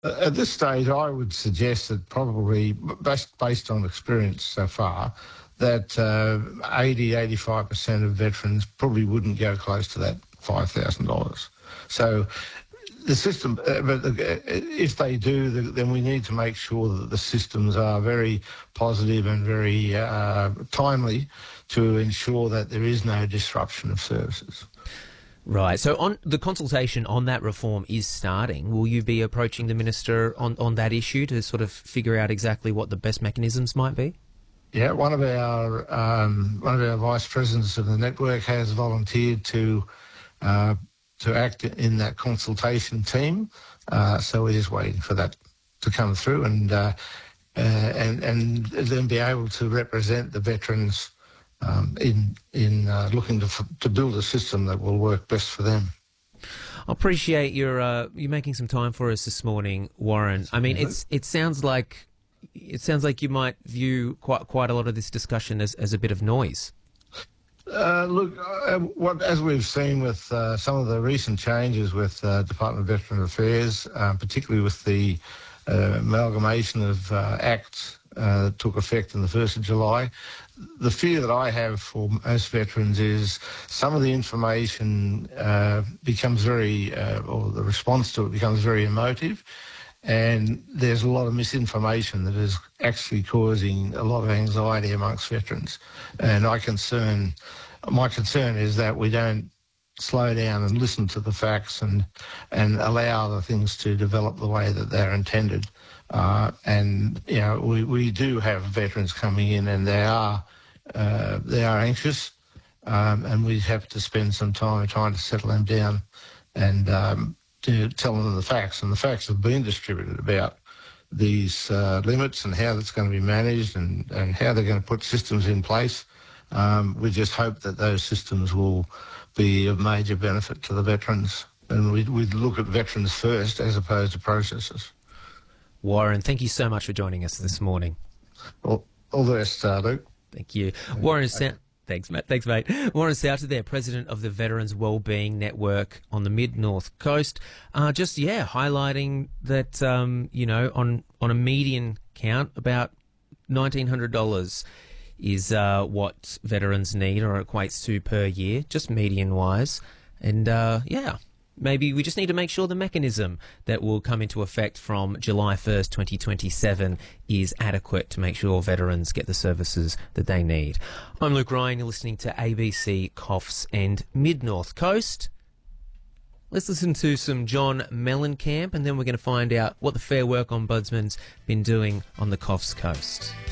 At this stage, I would suggest that probably, based on experience so far, that 85% of veterans probably wouldn't go close to that $5,000. So the system, but if they do, then we need to make sure that the systems are very positive and very timely to ensure that there is no disruption of services. Right. So on the consultation on that reform is starting. Will you be approaching the Minister on that issue to sort of figure out exactly what the best mechanisms might be? Yeah, one of our vice presidents of the network has volunteered to act in that consultation team. So we're just waiting for that to come through and then be able to represent the veterans in looking to build a system that will work best for them. I appreciate you making some time for us this morning, Warren. I mean, it sounds like you might view quite a lot of this discussion as a bit of noise. Look, as we've seen with some of the recent changes with Department of Veterans Affairs, particularly with the amalgamation of acts that took effect on the 1st of July, the fear that I have for most veterans is some of the information becomes or the response to it becomes very emotive, and there's a lot of misinformation that is actually causing a lot of anxiety amongst veterans. And my concern is that we don't slow down and listen to the facts and allow the things to develop the way that they're intended. And you know, we do have veterans coming in, and they are anxious, and we have to spend some time trying to settle them down and to tell them the facts. And the facts have been distributed about these limits and how that's going to be managed and how they're going to put systems in place. We just hope that those systems will be of major benefit to the veterans, and we'd look at veterans first as opposed to processes. Warren, thank you so much for joining us this morning. All the best, Luke. Thank you. Warren Thanks, mate. Warren Souter there, President of the Veterans Wellbeing Network on the Mid-North Coast. Highlighting that, on a median count, about $1,900 is what veterans need, or equates to per year, just median-wise. And, maybe we just need to make sure the mechanism that will come into effect from July 1st, 2027 is adequate to make sure veterans get the services that they need. I'm Luke Ryan. You're listening to ABC Coffs and Mid-North Coast. Let's listen to some John Mellencamp, and then we're going to find out what the Fair Work Ombudsman's been doing on the Coffs Coast.